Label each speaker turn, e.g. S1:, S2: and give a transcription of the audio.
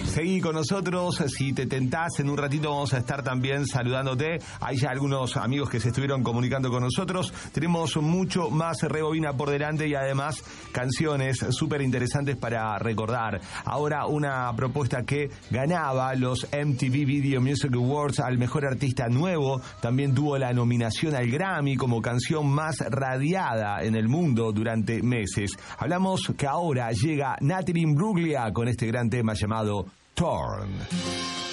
S1: Seguí con nosotros, si te tentás, en un ratito vamos a estar también saludándote. Hay ya algunos amigos que se estuvieron comunicando con nosotros. Tenemos mucho más Rebobina por delante y además canciones súper interesantes para recordar. Ahora una propuesta que ganaba los MTV Video Music Awards al mejor artista nuevo. También tuvo la nominación al Grammy como canción más radiada en el mundo durante meses. Hablamos que ahora llega Natalie Imbruglia con este gran tema llamado Torn.